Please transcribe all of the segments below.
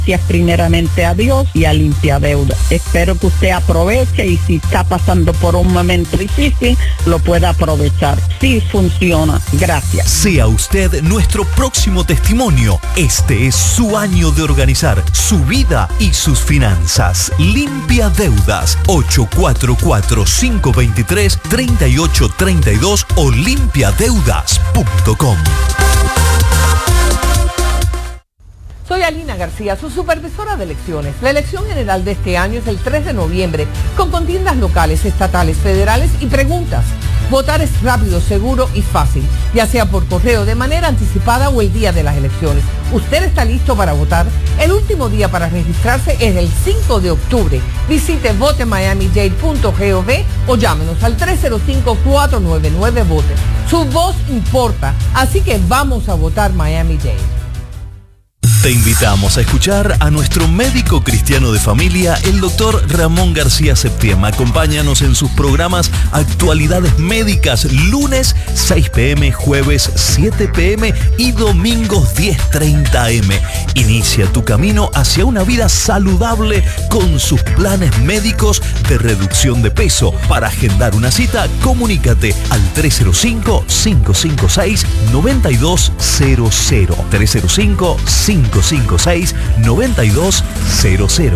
gracias primeramente a Dios y a Limpia Deuda. Espero que usted aproveche y si está pasando por un momento difícil, lo pueda aprovechar. Sí funciona. Gracias. Sea usted nuestro próximo testimonio. Este es su año de organizar su vida y sus finanzas. Limpia Deudas, 844-523-3832 o limpiadeudas.com. Soy Alina García, su supervisora de elecciones. La elección general de este año es el 3 de noviembre, con contiendas locales, estatales, federales y preguntas. Votar es rápido, seguro y fácil, ya sea por correo, de manera anticipada o el día de las elecciones. ¿Usted está listo para votar? El último día para registrarse es el 5 de octubre. Visite votemiamidade.gov o llámenos al 305-499-VOTE. Su voz importa, así que vamos a votar Miami-Dade. Te invitamos a escuchar a nuestro médico cristiano de familia, el doctor Ramón García Septiema. Acompáñanos en sus programas Actualidades Médicas, lunes 6 p.m., jueves 7 p.m. y domingos 10:30 am. Inicia tu camino hacia una vida saludable con sus planes médicos de reducción de peso. Para agendar una cita, comunícate al 305-556-9200. 305-556-9200.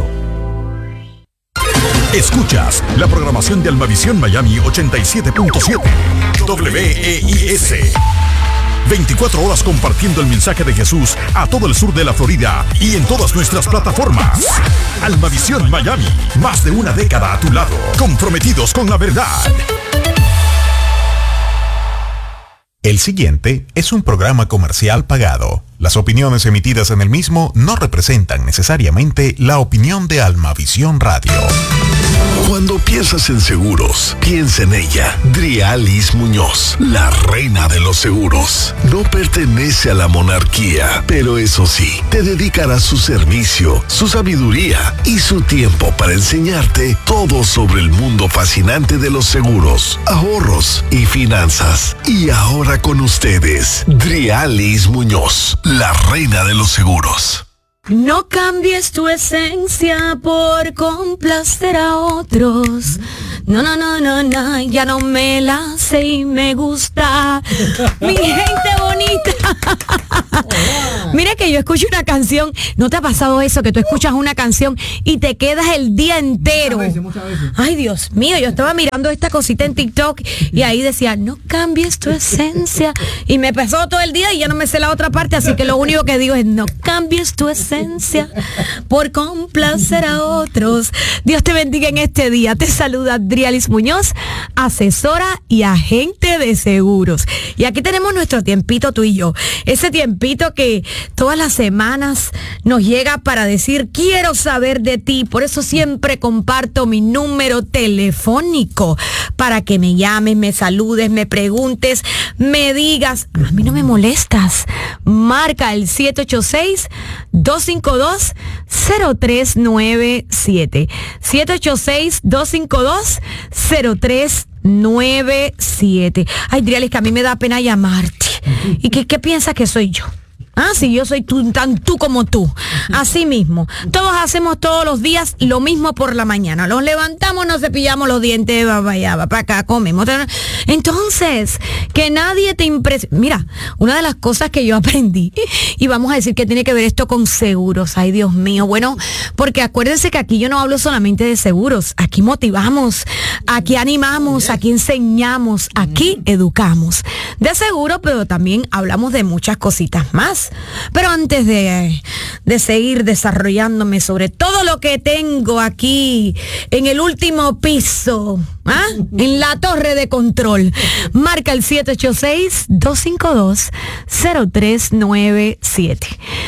Escuchas la programación de Almavisión Miami 87.7 WEIS. 24 horas compartiendo el mensaje de Jesús a todo el sur de la Florida y en todas nuestras plataformas. Almavisión Miami, más de una década a tu lado, comprometidos con la verdad. El siguiente es un programa comercial pagado. Las opiniones emitidas en el mismo no representan necesariamente la opinión de Almavisión Radio. Cuando piensas en seguros, piensa en ella. Drialis Muñoz, la reina de los seguros. No pertenece a la monarquía, pero eso sí, te dedicará su servicio, su sabiduría y su tiempo para enseñarte todo sobre el mundo fascinante de los seguros, ahorros y finanzas. Y ahora con ustedes, Drialis Muñoz, la reina de los seguros. No cambies tu esencia por complacer a otros. No, ya no me la sé y me gusta. Mi gente bonita. Mira que yo escucho una canción. ¿No te ha pasado eso? Que tú escuchas una canción y te quedas el día entero. Muchas veces. Ay, Dios mío, yo estaba mirando esta cosita en TikTok y ahí decía, no cambies tu esencia. Y me pasó todo el día y ya no me sé la otra parte, así que lo único que digo es, no cambies tu esencia por complacer a otros. Dios te bendiga en este día. Te saluda Drialis Muñoz, asesora y agente de seguros. Y aquí tenemos nuestro tiempito tú y yo. Ese tiempito que todas las semanas nos llega para decir, quiero saber de ti. Por eso siempre comparto mi número telefónico para que me llames, me saludes, me preguntes, me digas, a mí no me molestas. Marca el 786-252-0397. 786-252-0397. Ay, Drialis, que a mí me da pena llamarte. ¿Y qué piensas que soy yo? Ah, sí, yo soy tan tú como tú. Así mismo. Todos hacemos todos los días lo mismo por la mañana. Nos levantamos, nos cepillamos los dientes, va para acá, comemos. Entonces, que nadie te impresione. Mira, una de las cosas que yo aprendí, y vamos a decir que tiene que ver esto con seguros. Ay, Dios mío. Bueno, porque acuérdense que aquí yo no hablo solamente de seguros. Aquí motivamos, aquí animamos, aquí enseñamos, aquí educamos. De seguro, pero también hablamos de muchas cositas más. Pero antes de seguir desarrollándome sobre todo lo que tengo aquí en el último piso, en la torre de control, marca el 786-252-0397.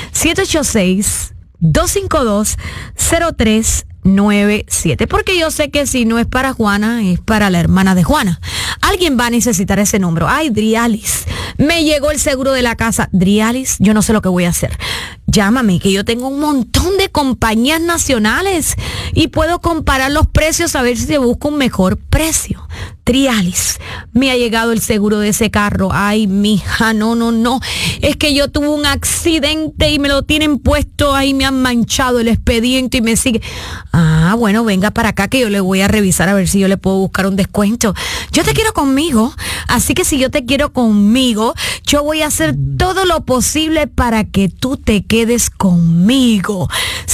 786-252-0397. Porque yo sé que si no es para Juana, es para la hermana de Juana. Alguien va a necesitar ese número. Ay, Drialis, me llegó el seguro de la casa. Drialis, yo no sé lo que voy a hacer. llámame, que yo tengo un montón de compañías nacionales y puedo comparar los precios a ver si te busco un mejor precio. Trialis, me ha llegado el seguro de ese carro. Ay, mija, no. Es que yo tuve un accidente y me lo tienen puesto ahí, me han manchado el expediente y me sigue. Ah, bueno, venga para acá que yo le voy a revisar a ver si yo le puedo buscar un descuento. Yo te quiero conmigo, así que si yo te quiero conmigo, yo voy a hacer todo lo posible para que tú te quedes conmigo.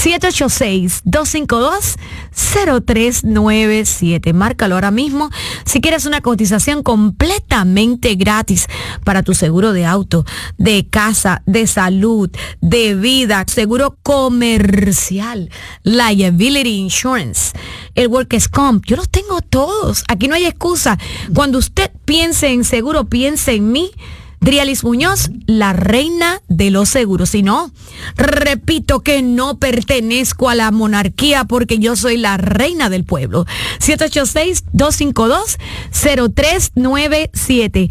786-252-0397. Márcalo ahora mismo si quieres una cotización completamente gratis para tu seguro de auto, de casa, de salud, de vida, seguro comercial, liability insurance, el workers' comp. Yo los tengo todos. Aquí no hay excusa. Cuando usted piense en seguro, piense en mí. Drialis Muñoz, la reina de los seguros. Si no, repito que no pertenezco a la monarquía porque yo soy la reina del pueblo. 786-252-0397.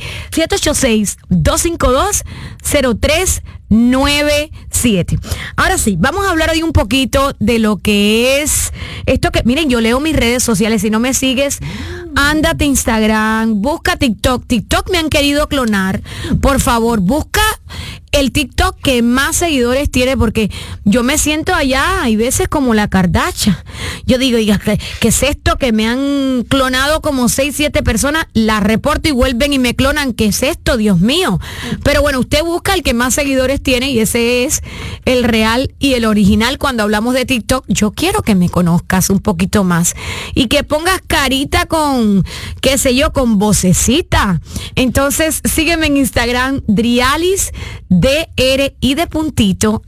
786-252-0397. Ahora sí, vamos a hablar hoy un poquito de lo que es esto que, miren, yo leo mis redes sociales. Si no me sigues, ándate a Instagram, busca TikTok. TikTok me han querido clonar. Por favor, busca el TikTok que más seguidores tiene, porque yo me siento allá, hay veces como la Kardashian. Yo digo, ¿qué es esto? Que me han clonado como 6, 7 personas, la reporto y vuelven y me clonan. ¿Qué es esto? Dios mío. Pero bueno, usted busca el que más seguidores tiene y ese es el real y el original. Cuando hablamos de TikTok, yo quiero que me conozcas un poquito más y que pongas carita con, qué sé yo, con vocecita. Entonces, sígueme en Instagram, Drialis, D-R-I de puntito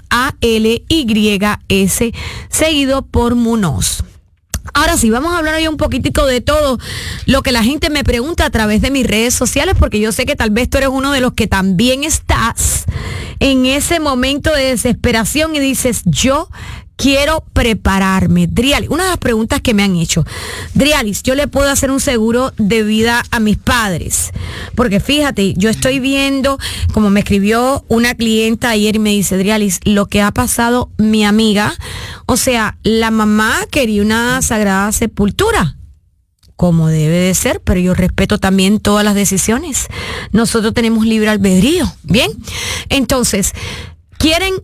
A-L-Y-S, seguido por Munoz. Ahora sí, vamos a hablar hoy un poquitico de todo lo que la gente me pregunta a través de mis redes sociales, porque yo sé que tal vez tú eres uno de los que también estás en ese momento de desesperación y dices, yo quiero prepararme. Drialis, una de las preguntas que me han hecho, Drialis, ¿yo le puedo hacer un seguro de vida a mis padres? Porque fíjate, yo estoy viendo, como me escribió una clienta ayer y me dice, Drialis, lo que ha pasado mi amiga, o sea, la mamá quería una sagrada sepultura, como debe de ser, pero yo respeto también todas las decisiones. Nosotros tenemos libre albedrío, ¿bien? Entonces, quieren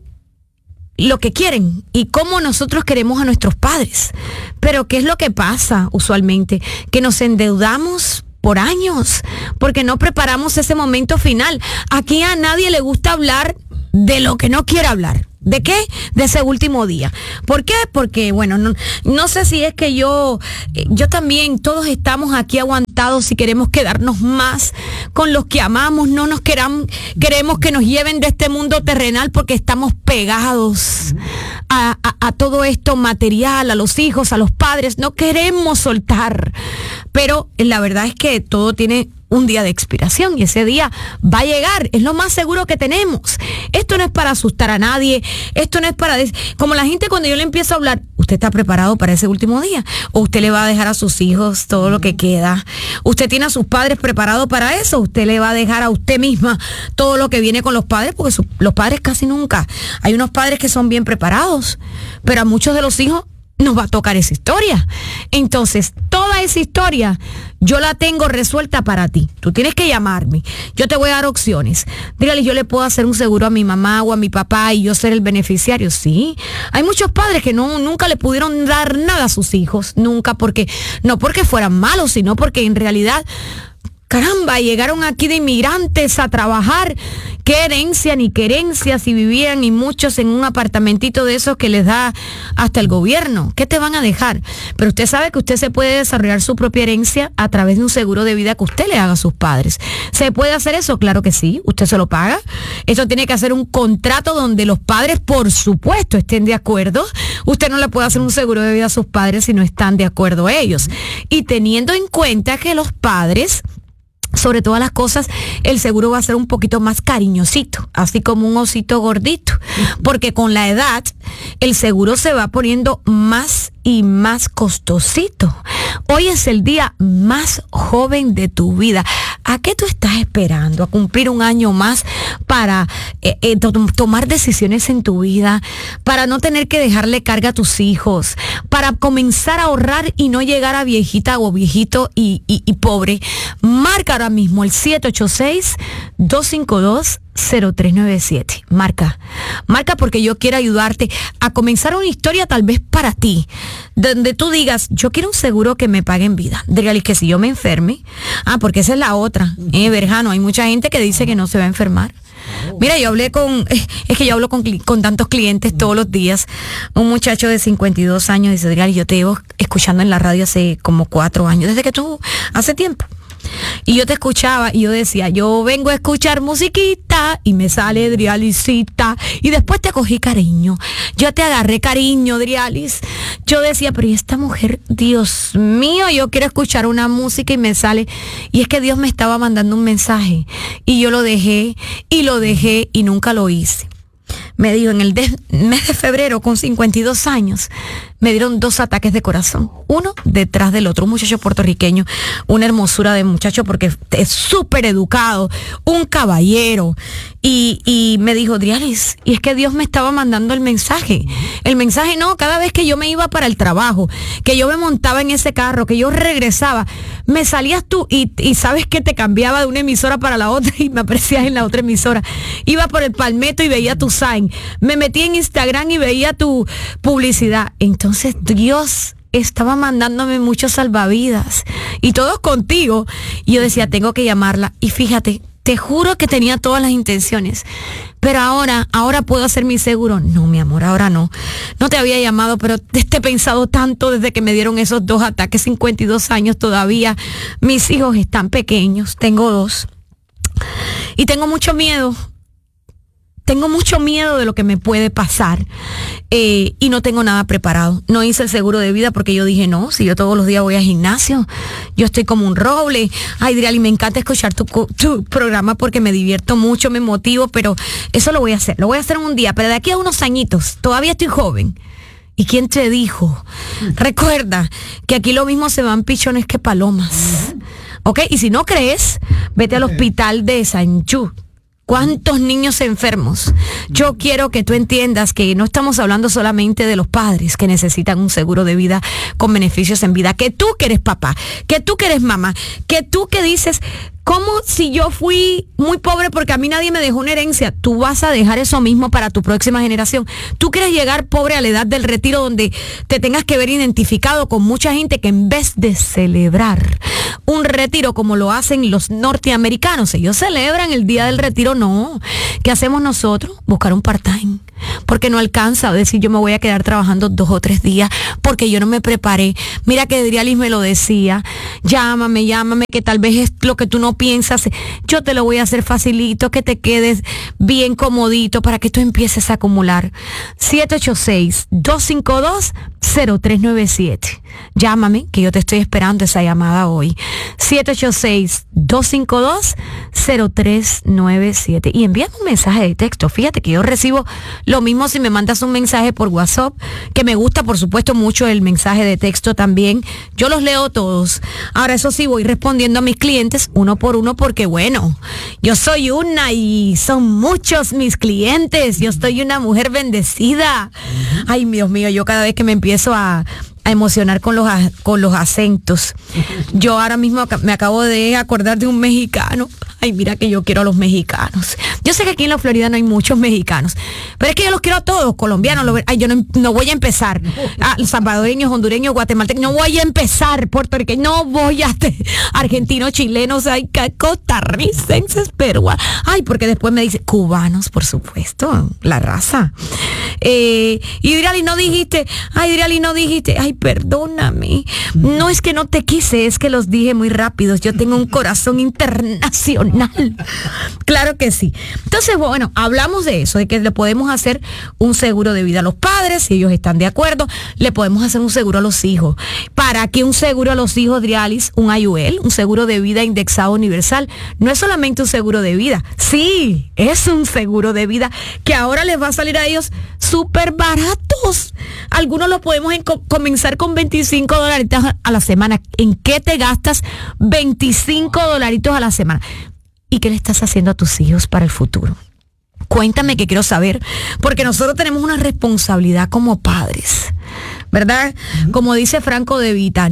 lo que quieren y cómo nosotros queremos a nuestros padres. Pero ¿qué es lo que pasa usualmente? Que nos endeudamos por años porque no preparamos ese momento final. Aquí a nadie le gusta hablar de lo que no quiere hablar. ¿De qué? De ese último día. ¿Por qué? Porque, bueno, no sé si es que yo también, todos estamos aquí aguantados y queremos quedarnos más con los que amamos. No nos queremos que nos lleven de este mundo terrenal porque estamos pegados a todo esto material, a los hijos, a los padres. No queremos soltar. Pero la verdad es que todo tiene un día de expiración y ese día va a llegar, es lo más seguro que tenemos. Esto no es para asustar a nadie, esto no es para... Como la gente cuando yo le empiezo a hablar, ¿usted está preparado para ese último día? ¿O usted le va a dejar a sus hijos todo lo que queda? ¿Usted tiene a sus padres preparados para eso? ¿Usted le va a dejar a usted misma todo lo que viene con los padres? Porque los padres casi nunca. Hay unos padres que son bien preparados, pero a muchos de los hijos nos va a tocar esa historia. Entonces, toda esa historia yo la tengo resuelta para ti. Tú tienes que llamarme. Yo te voy a dar opciones. Dígale, yo le puedo hacer un seguro a mi mamá o a mi papá y yo ser el beneficiario. Sí. Hay muchos padres que nunca le pudieron dar nada a sus hijos. Nunca no porque fueran malos, sino porque en realidad, caramba, llegaron aquí de inmigrantes a trabajar. Qué herencia, ni querencia, si vivían y muchos en un apartamentito de esos que les da hasta el gobierno. ¿Qué te van a dejar? Pero usted sabe que usted se puede desarrollar su propia herencia a través de un seguro de vida que usted le haga a sus padres. ¿Se puede hacer eso? Claro que sí. Usted se lo paga. Eso tiene que hacer un contrato donde los padres, por supuesto, estén de acuerdo. Usted no le puede hacer un seguro de vida a sus padres si no están de acuerdo ellos. Y teniendo en cuenta que los padres, sobre todas las cosas, el seguro va a ser un poquito más cariñosito, así como un osito gordito, porque con la edad el seguro se va poniendo más y más costosito. Hoy es el día más joven de tu vida. ¿A qué tú estás esperando? ¿A cumplir un año más para tomar decisiones en tu vida? Para no tener que dejarle carga a tus hijos, para comenzar a ahorrar y no llegar a viejita o viejito y pobre. Marca ahora mismo el 786-252-0397. Marca porque yo quiero ayudarte a comenzar una historia tal vez para ti, donde tú digas, yo quiero un seguro que me pague en vida. Dígale que si yo me enferme, porque esa es la otra, Berjano, hay mucha gente que dice que no se va a enfermar. Mira, yo hablo con tantos clientes todos los días. Un muchacho de 52 años dice, Adrián, yo te llevo escuchando en la radio hace como 4 años, desde que tú, hace tiempo. Y yo te escuchaba y yo decía, yo vengo a escuchar musiquita y me sale Drialisita. Y después te cogí cariño. Yo te agarré cariño, Drialis. Yo decía, pero ¿y esta mujer? Dios mío, yo quiero escuchar una música y me sale. Y es que Dios me estaba mandando un mensaje. Y yo lo dejé y nunca lo hice. Me dijo, en el mes de febrero, con 52 años, me dieron 2 ataques de corazón, uno detrás del otro. Un muchacho puertorriqueño, una hermosura de muchacho porque es súper educado, un caballero. Y me dijo, Drialis, y es que Dios me estaba mandando el mensaje. El mensaje no, cada vez que yo me iba para el trabajo, que yo me montaba en ese carro, que yo regresaba, me salías tú y sabes que te cambiaba de una emisora para la otra y me aparecías en la otra emisora. Iba por el Palmetto y veía tu sign. Me metí en Instagram y veía tu publicidad. Entonces Dios estaba mandándome muchos salvavidas y todos contigo. Y yo decía, tengo que llamarla. Y fíjate, te juro que tenía todas las intenciones. Pero ahora puedo hacer mi seguro. No, mi amor, ahora no. No te había llamado, pero te he pensado tanto desde que me dieron esos 2 ataques, 52 años todavía. Mis hijos están pequeños, tengo 2. Y tengo mucho miedo. Tengo mucho miedo de lo que me puede pasar y no tengo nada preparado. No hice el seguro de vida porque yo dije, no, si yo todos los días voy al gimnasio, yo estoy como un roble. Ay, Driali, me encanta escuchar tu programa porque me divierto mucho, me motivo, pero eso lo voy a hacer en un día, pero de aquí a unos añitos, todavía estoy joven. ¿Y quién te dijo? Recuerda que aquí lo mismo se van pichones que palomas. ¿Ok? Y si no crees, vete al hospital de Sanchú. ¿Cuántos niños enfermos? Yo quiero que tú entiendas que no estamos hablando solamente de los padres que necesitan un seguro de vida con beneficios en vida. Que tú que eres papá, que tú que eres mamá, que tú que dices, ¿cómo si yo fui muy pobre porque a mí nadie me dejó una herencia? Tú vas a dejar eso mismo para tu próxima generación. Tú quieres llegar pobre a la edad del retiro donde te tengas que ver identificado con mucha gente que en vez de celebrar un retiro como lo hacen los norteamericanos, ellos celebran el día del retiro, no. ¿Qué hacemos nosotros? Buscar un part-time. Porque no alcanza a decir yo me voy a quedar trabajando 2 o 3 días porque yo no me preparé. Mira que Drialis me lo decía, llámame, que tal vez es lo que tú no piensas, yo te lo voy a hacer facilito, que te quedes bien comodito para que tú empieces a acumular. 786-252-0397. Llámame, que yo te estoy esperando esa llamada hoy. 786-252-0397. Y envíame un mensaje de texto. Fíjate que yo recibo lo mismo si me mandas un mensaje por WhatsApp, que me gusta, por supuesto, mucho el mensaje de texto también. Yo los leo todos. Ahora, eso sí, voy respondiendo a mis clientes uno por uno porque, bueno, yo soy una y son muchos mis clientes. Yo soy una mujer bendecida. Ay, Dios mío, yo cada vez que me empiezo a emocionar con los acentos. Yo ahora mismo me acabo de acordar de un mexicano. Ay, mira que yo quiero a los mexicanos. Yo sé que aquí en la Florida no hay muchos mexicanos, pero es que yo los quiero a todos, colombianos. Ay, yo no voy a empezar. Salvadoreños, hondureños, guatemaltecos, no voy a empezar. Puertorriqueños, no voy a argentinos, chilenos, ay, costarricenses, peruanos. Ay, porque después me dice, cubanos, por supuesto, la raza. Y Driali, no dijiste, ay, perdóname. No es que no te quise, es que los dije muy rápidos. Yo tengo un corazón internacional. Claro que sí. Entonces, bueno, hablamos de eso, de que le podemos hacer un seguro de vida a los padres, si ellos están de acuerdo, le podemos hacer un seguro a los hijos. ¿Para qué un seguro a los hijos, Drialis? Un IUL, un seguro de vida indexado universal. No es solamente un seguro de vida, sí, es un seguro de vida que ahora les va a salir a ellos súper baratos. Algunos lo podemos comenzar comenzar con $25 a la semana. ¿En qué te gastas $25 a la semana? ¿Y qué le estás haciendo a tus hijos para el futuro? Cuéntame, que quiero saber, porque nosotros tenemos una responsabilidad como padres, ¿verdad? Como dice Franco De Vita,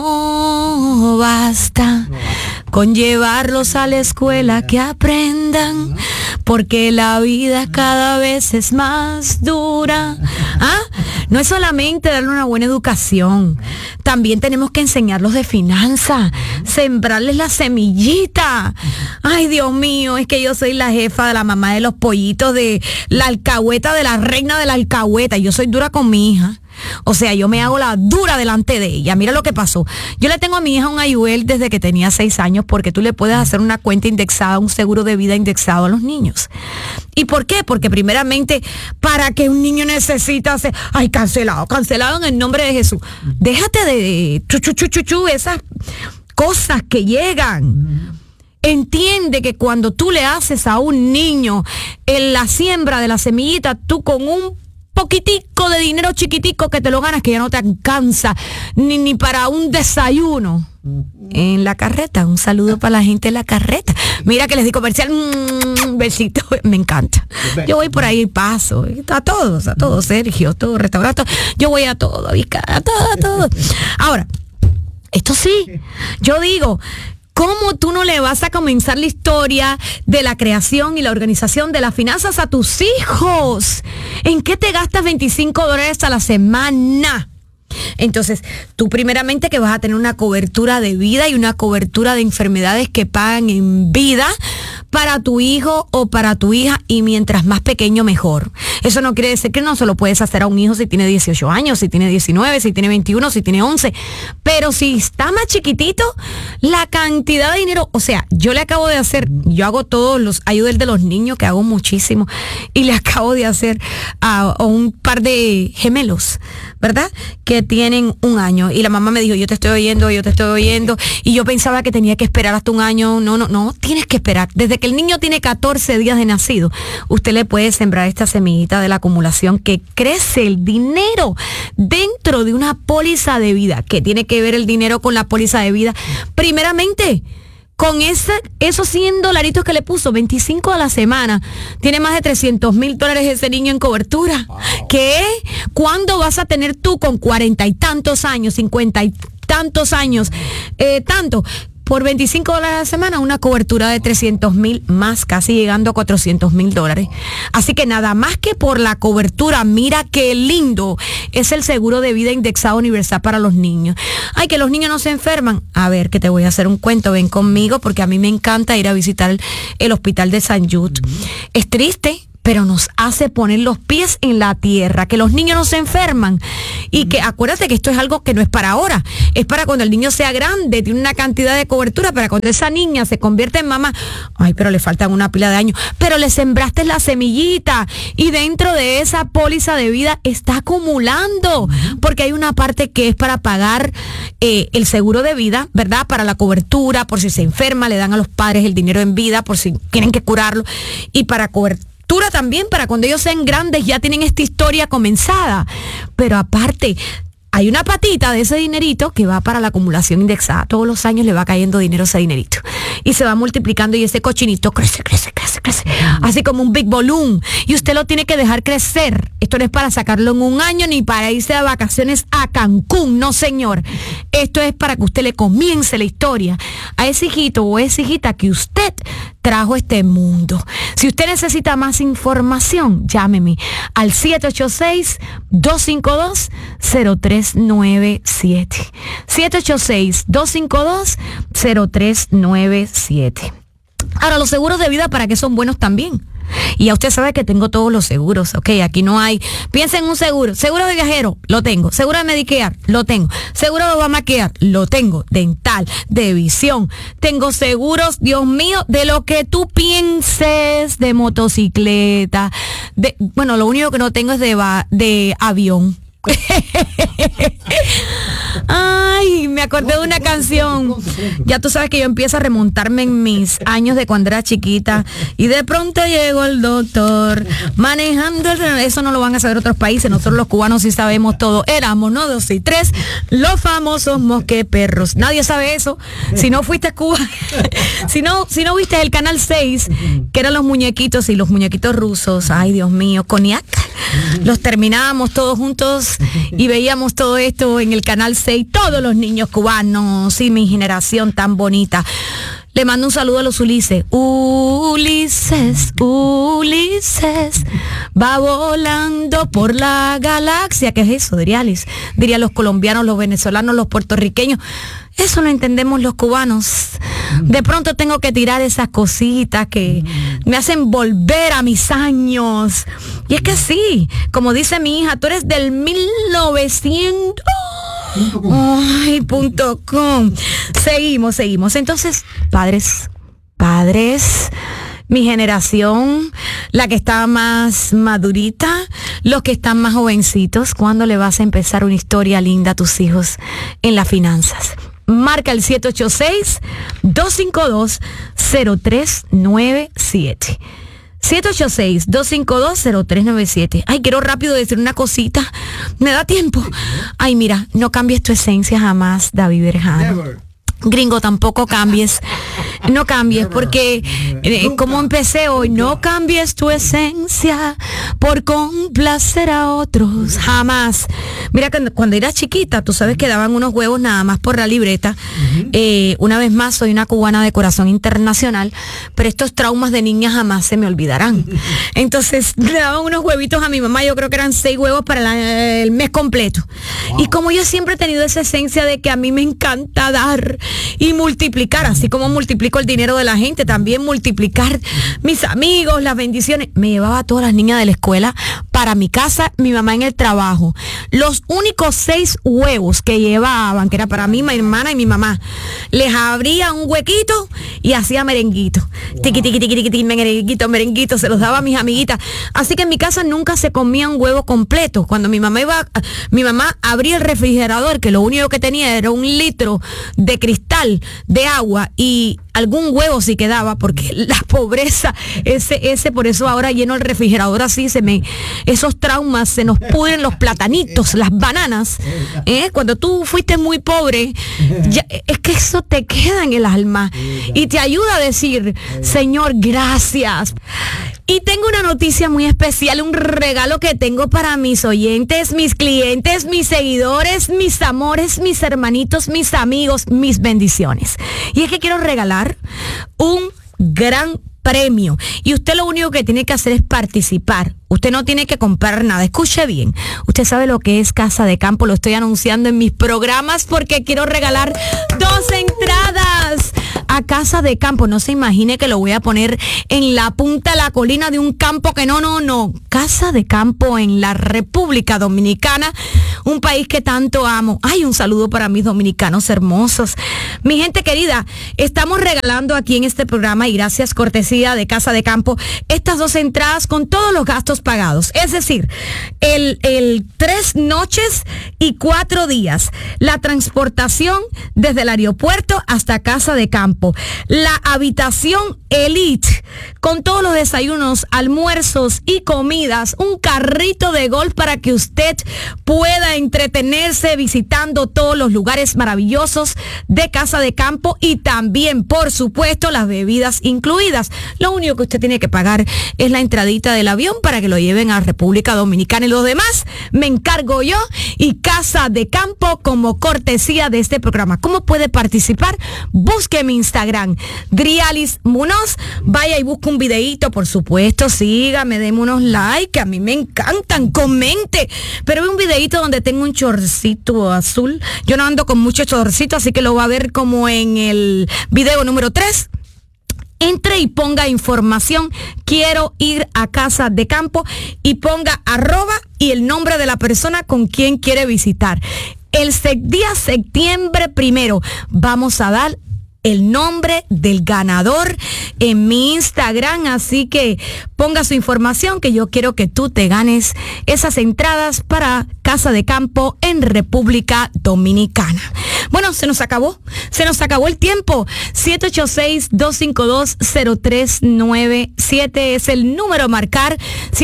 no basta con llevarlos a la escuela que aprendan, porque la vida cada vez es más dura. No es solamente darle una buena educación, también tenemos que enseñarlos de finanzas, sembrarles la semillita. Ay, Dios mío, es que yo soy la jefa de la mamá de los pollitos, de la alcahueta, de la reina de la alcahueta. Yo soy dura con mi hija. O sea, yo me hago la dura delante de ella. Mira lo que pasó. Yo le tengo a mi hija un IUL desde que tenía 6 años, porque tú le puedes hacer una cuenta indexada, un seguro de vida indexado a los niños. ¿Y por qué? Porque primeramente, ¿para qué un niño necesita hacer? Ay, cancelado en el nombre de Jesús. Déjate de esas cosas que llegan. Entiende que cuando tú le haces a un niño en la siembra de la semillita, tú con un poquitico de dinero chiquitico que te lo ganas, que ya no te alcanza ni para un desayuno en la carreta. Un saludo para la gente de la carreta. Mira que les di comercial, besito, me encanta. Yo voy por ahí y paso, a todos, Sergio, todo restaurante, yo voy a todo, a todo. Ahora, esto sí, yo digo, ¿cómo tú no le vas a comenzar la historia de la creación y la organización de las finanzas a tus hijos? ¿En qué te gastas $25 a la semana? Entonces, tú primeramente que vas a tener una cobertura de vida y una cobertura de enfermedades que pagan en vida para tu hijo o para tu hija, y mientras más pequeño mejor. Eso no quiere decir que no se lo puedes hacer a un hijo si tiene 18 años, si tiene 19, si tiene 21, si tiene 11. Pero si está más chiquitito, la cantidad de dinero, o sea, yo hago todos los ayudas de los niños, que hago muchísimo, y le acabo de hacer a un par de gemelos, ¿verdad? Que tienen 1 año, y la mamá me dijo, yo te estoy oyendo, y yo pensaba que tenía que esperar hasta 1 año. No, tienes que esperar. Desde que el niño tiene 14 días de nacido, usted le puede sembrar esta semillita de la acumulación, que crece el dinero dentro de una póliza de vida. ¿Qué tiene que ver el dinero con la póliza de vida? Primeramente, con esos $100 que le puso, 25 a la semana, tiene más de $300,000 ese niño en cobertura. ¿Qué? ¿Cuándo vas a tener tú con 40 y tantos años, 50 y tantos años, por $25 a la semana, una cobertura de $300,000 más, casi llegando a $400,000? Así que nada más que por la cobertura, mira qué lindo es el seguro de vida indexado universal para los niños. Ay, que los niños no se enferman. A ver, que te voy a hacer un cuento, ven conmigo, porque a mí me encanta ir a visitar el hospital de San Jude. Es triste, pero nos hace poner los pies en la tierra, que los niños no se enferman. Y que acuérdate que esto es algo que no es para ahora, es para cuando el niño sea grande, tiene una cantidad de cobertura, para cuando esa niña se convierte en mamá. Ay, pero le faltan una pila de años. Pero le sembraste la semillita, y dentro de esa póliza de vida está acumulando, porque hay una parte que es para pagar el seguro de vida, ¿verdad? Para la cobertura, por si se enferma, le dan a los padres el dinero en vida, por si tienen que curarlo, y para cobertura también, para cuando ellos sean grandes ya tienen esta historia comenzada. Pero aparte, hay una patita de ese dinerito que va para la acumulación indexada. Todos los años le va cayendo dinero a ese dinerito, y se va multiplicando, y ese cochinito crece. Así como un big balloon, y usted lo tiene que dejar crecer. Esto no es para sacarlo en 1 año, ni para irse de vacaciones a Cancún, no señor. Esto es para que usted le comience la historia a ese hijito o esa hijita que usted trajo a este mundo. Si usted necesita más información, llámeme al 786-252-0397. 786-252-0397. Ahora, los seguros de vida, ¿para qué son buenos también? Y ya usted sabe que tengo todos los seguros, ¿ok? Aquí no hay, piensa en un seguro de viajero, lo tengo, seguro de Medicare, lo tengo, seguro de Obamacare, lo tengo, dental, de visión, tengo seguros, Dios mío, de lo que tú pienses, de motocicleta, lo único que no tengo es de avión. Ay, me acordé de una canción. Ya tú sabes que yo empiezo a remontarme en mis años de cuando era chiquita. Y de pronto llegó el doctor manejando eso no lo van a saber otros países. Nosotros los cubanos sí sabemos todo. Éramos, ¿no? 2 y 3, los famosos mosqueperros. Nadie sabe eso. Si no fuiste a Cuba, si no viste el canal 6, que eran los muñequitos y los muñequitos rusos. Ay, Dios mío, cognac. Los terminábamos todos juntos y veíamos todo esto en el canal 6, todos los niños cubanos y mi generación tan bonita. Le mando un saludo a los Ulises. Ulises, Ulises, va volando por la galaxia. ¿Qué es eso, Drialis? Dirían los colombianos, los venezolanos, los puertorriqueños. Eso lo entendemos los cubanos. De pronto tengo que tirar esas cositas que me hacen volver a mis años. Y es que sí, como dice mi hija, tú eres del 1900... .com. Seguimos. Entonces, padres, mi generación, la que está más madurita, los que están más jovencitos, ¿cuándo le vas a empezar una historia linda a tus hijos en las finanzas? Marca el 786-252-0397. 786-252-0397. Ay, quiero rápido decir una cosita. ¿Me da tiempo? Ay, mira, no cambies tu esencia jamás, David Berjano. Gringo, tampoco cambies. No cambies, porque como empecé hoy, no cambies tu esencia por complacer a otros. Jamás. Mira, cuando era chiquita, tú sabes que daban unos huevos nada más por la libreta. Una vez más, soy una cubana de corazón internacional, pero estos traumas de niña jamás se me olvidarán. Entonces, le daban unos huevitos a mi mamá, yo creo que eran 6 huevos para el mes completo. Wow. Y como yo siempre he tenido esa esencia de que a mí me encanta dar y multiplicar, así como multiplico el dinero de la gente, también multiplicar mis amigos, las bendiciones. Me llevaba a todas las niñas de la escuela para mi casa, mi mamá en el trabajo. Los únicos 6 huevos que llevaban, que era para mí, mi hermana y mi mamá, les abría un huequito y hacía merenguito. Wow. Tiqui, tiqui, tiqui, tiqui, merenguito, se los daba a mis amiguitas. Así que en mi casa nunca se comía un huevo completo. Cuando mi mamá abría el refrigerador, que lo único que tenía era 1 litro de cristal de agua y algún huevo si quedaba, porque la pobreza, ese por eso ahora lleno el refrigerador así, esos traumas, se nos pudren los platanitos, las bananas, cuando tú fuiste muy pobre, ya, es que eso te queda en el alma y te ayuda a decir, Señor, gracias. Y tengo una noticia muy especial, un regalo que tengo para mis oyentes, mis clientes, mis seguidores, mis amores, mis hermanitos, mis amigos, mis bendiciones. Y es que quiero regalar un gran premio. Y usted lo único que tiene que hacer es participar. Usted no tiene que comprar nada. Escuche bien. Usted sabe lo que es Casa de Campo. Lo estoy anunciando en mis programas porque quiero regalar 2 entradas a Casa de Campo. No se imagine que lo voy a poner en la punta de la colina de un campo que no. Casa de Campo en la República Dominicana, un país que tanto amo. Ay, un saludo para mis dominicanos hermosos. Mi gente querida, estamos regalando aquí en este programa, y gracias cortesía de Casa de Campo, estas 2 entradas con todos los gastos pagados. Es decir, el 3 noches y 4 días. La transportación desde el aeropuerto hasta Casa de Campo. La habitación elite con todos los desayunos, almuerzos y comidas. Un carrito de golf para que usted pueda entretenerse visitando todos los lugares maravillosos de Casa de Campo, y también, por supuesto, las bebidas incluidas. Lo único que usted tiene que pagar es la entradita del avión para que lo lleven a República Dominicana, y los demás me encargo yo y Casa de Campo como cortesía de este programa. ¿Cómo puede participar? Busque mi Instagram, Drialis Munoz, vaya y busque un videíto, por supuesto, sígame, deme unos likes, que a mí me encantan, comente, pero ve un videíto donde tengo un chorcito azul. Yo no ando con mucho chorcito, así que lo va a ver como en el video número 3. Entre y ponga información, quiero ir a Casa de Campo, y ponga @ y el nombre de la persona con quien quiere visitar. El día septiembre 1 vamos a dar el nombre del ganador en mi Instagram, así que ponga su información que yo quiero que tú te ganes esas entradas para Casa de Campo en República Dominicana. Bueno, se nos acabó el tiempo. 786-252-0397 es el número a marcar,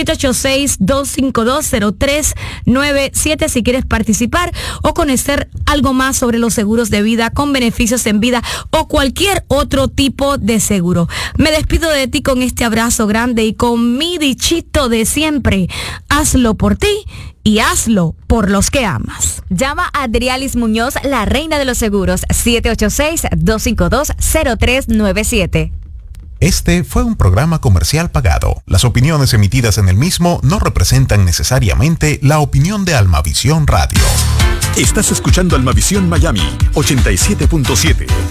786-252-0397 si quieres participar o conocer algo más sobre los seguros de vida con beneficios en vida o cualquier otro tipo de seguro. Me despido de ti con este abrazo grande y con mi dichito de siempre. Hazlo por ti y hazlo por los que amas. Llama a Adrialis Muñoz, la reina de los seguros, 786-252-0397. Este fue un programa comercial pagado. Las opiniones emitidas en el mismo no representan necesariamente la opinión de Almavisión Radio. Estás escuchando Almavisión Miami 87.7.